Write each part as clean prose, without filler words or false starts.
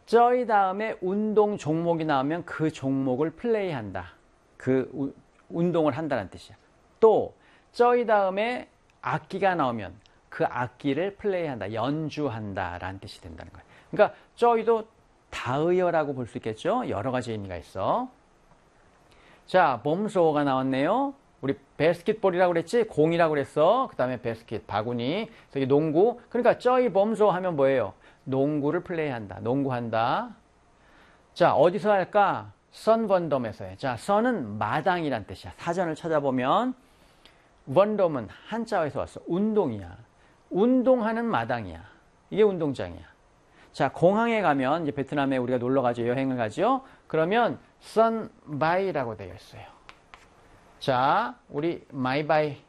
쩌이 다음에 운동 종목이 나오면 그 종목을 플레이한다. 운동을 한다는 뜻이야. 또 쩌이 다음에 악기가 나오면 그 악기를 플레이한다. 연주한다 라는 뜻이 된다는 거야. 그러니까 쩌이도 다의어라고 볼 수 있겠죠. 여러 가지 의미가 있어. 자, 범소가 나왔네요. 우리 바스켓볼이라고 그랬지? 공이라고 그랬어. 그 다음에 바스켓, 바구니. 그래서 농구. 그러니까 쩌이 범소 하면 뭐예요? 농구를 플레이한다. 농구한다. 자, 어디서 할까? 선번덤에서 해. 자, 선은 마당이란 뜻이야. 사전을 찾아보면 번덤은 한자어에서 왔어. 운동이야. 운동하는 마당이야. 이게 운동장이야. 자, 공항에 가면 이제 베트남에 우리가 놀러 가죠. 여행을 가죠. 그러면 선바이라고 되어 있어요. 자, 우리 마이바이.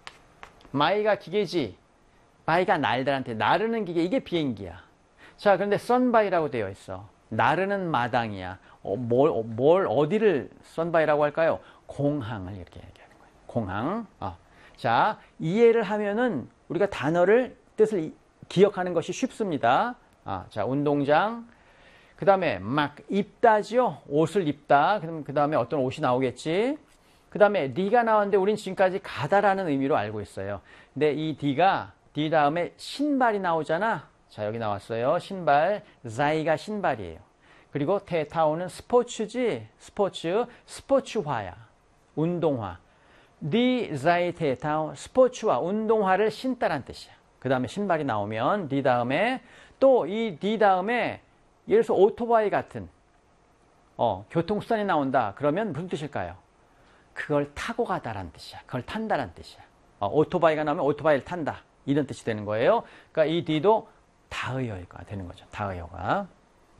마이가 기계지. 바이가 날들한테 나르는 기계. 이게 비행기야. 자, 그런데 선바이라고 되어 있어. 나르는 마당이야. 어디를 선바이라고 할까요? 공항을 이렇게 얘기하는 거예요. 공항. 자, 이해를 하면은 우리가 단어를 뜻을 기억하는 것이 쉽습니다. 자, 운동장. 그 다음에 막 입다죠. 옷을 입다. 그 다음에 어떤 옷이 나오겠지. 그 다음에 D가 나왔는데 우린 지금까지 가다라는 의미로 알고 있어요. 근데 이 D 다음에 신발이 나오잖아. 자, 여기 나왔어요. 신발. 자이가 신발이에요. 그리고 테타오는 스포츠지. 스포츠화야. 운동화. 디 자이 테타오 스포츠화, 운동화를 신다란 뜻이야. 그 다음에 신발이 나오면 D 다음에 또 이 D 다음에 예를 들어서 오토바이 같은 교통수단이 나온다. 그러면 무슨 뜻일까요? 그걸 타고 가다란 뜻이야. 그걸 탄다란 뜻이야. 오토바이가 나오면 오토바이를 탄다. 이런 뜻이 되는 거예요. 그러니까 이 D도 다의어가 되는 거죠. 다의어가.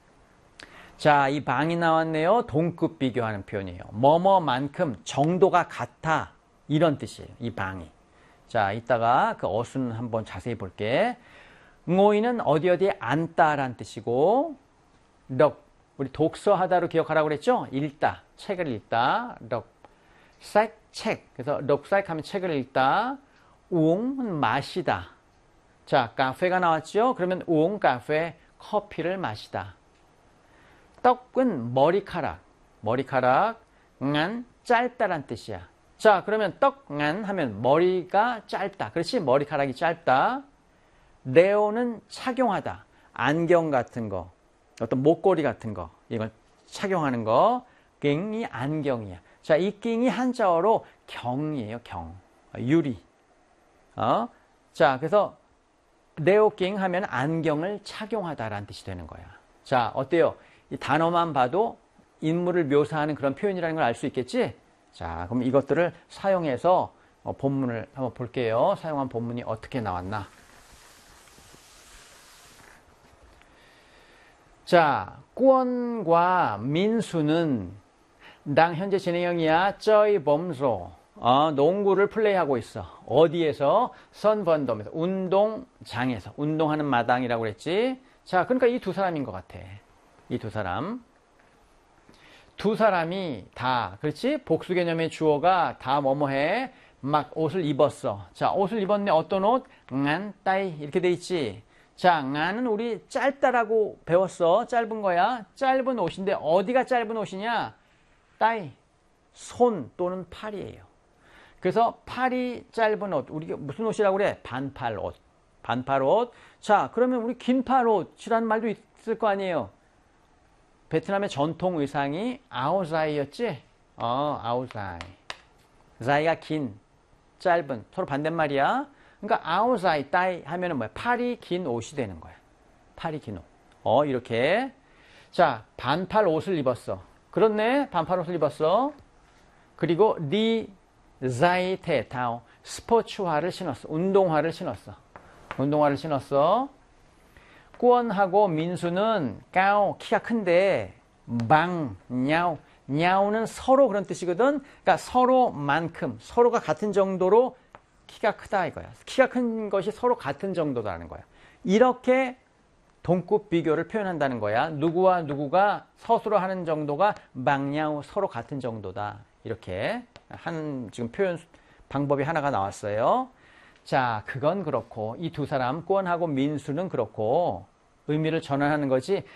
자, 이 방이 나왔네요. 동급 비교하는 표현이에요. 뭐뭐만큼 정도가 같아. 이런 뜻이에요. 이 방이. 자, 이따가 그 어순 한번 자세히 볼게. ngồi 는 어디에 앉다라는 뜻이고, đọc, 우리 독서하다로 기억하라고 그랬죠? 읽다, 책을 읽다. đọc, sách, 책. 그래서 đọc sách 하면 책을 읽다. uống, 마시다. 자, 카페가 나왔죠? 그러면 uống cà 커피를 마시다. 떡은 머리카락. ngắn, 짧다란 뜻이야. 자, 그러면 ngắn 하면 머리가 짧다. 그렇지? 머리카락이 짧다. 레오는 착용하다. 안경 같은 거, 어떤 목걸이 같은 거, 이걸 착용하는 거. 깅이 안경이야. 자, 이 깅이 한자어로 경이에요. 경. 유리. 자, 그래서 레오 깅 하면 안경을 착용하다라는 뜻이 되는 거야. 자, 어때요? 이 단어만 봐도 인물을 묘사하는 그런 표현이라는 걸 알 수 있겠지? 자, 그럼 이것들을 사용해서 본문을 한번 볼게요. 사용한 본문이 어떻게 나왔나. 자, 꾸원과 민수는 당 현재 진행형이야. 쩌이 범소. 농구를 플레이하고 있어. 어디에서? 선번덤에서. 운동장에서. 운동하는 마당이라고 그랬지. 자, 그러니까 이 두 사람인 것 같아. 이 두 사람. 두 사람이 다, 그렇지? 복수 개념의 주어가 다 뭐뭐해. 막 옷을 입었어. 자, 옷을 입었네. 어떤 옷? ngan, 따이. 이렇게 돼 있지. 자, ngan은 우리 짧다라고 배웠어. 짧은 거야. 짧은 옷인데 어디가 짧은 옷이냐? 따이. 손 또는 팔이에요. 그래서 팔이 짧은 옷. 우리가 무슨 옷이라고 그래? 반팔 옷. 반팔 옷. 자, 그러면 우리 긴팔 옷이라는 말도 있을 거 아니에요. 베트남의 전통 의상이 아오자이였지? 아오자이. 자이가 긴, 짧은. 서로 반대말이야. 그러니까 아오자이, 따이 하면은 뭐야? 팔이 긴 옷이 되는 거야. 팔이 긴 옷. 이렇게. 자, 반팔 옷을 입었어. 그렇네. 반팔 옷을 입었어. 그리고 니 자이 테타오. 스포츠화를 신었어. 운동화를 신었어. 운동화를 신었어. 꾸원하고 민수는 까오, 키가 큰데 방, 냐오. 냐오는 서로 그런 뜻이거든. 그러니까 서로만큼, 서로가 같은 정도로 키가 크다 이거야. 키가 큰 것이 서로 같은 정도다라는 거야. 이렇게 동급 비교를 표현한다는 거야. 누구와 누구가 서술어 하는 정도가 망냐오, 서로 같은 정도다. 이렇게 하는 지금 표현 방법이 하나가 나왔어요. 자, 그건 그렇고 이 두 사람 꾸원하고 민수는 그렇고 의미를 전환하는 거지